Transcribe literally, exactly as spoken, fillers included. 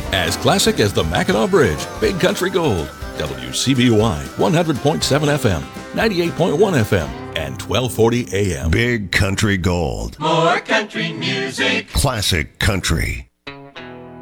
As classic as the Mackinac Bridge, Big Country Gold. W C B Y, one hundred point seven F M, ninety-eight point one F M, and twelve forty A M. Big Country Gold. More country music. Classic country.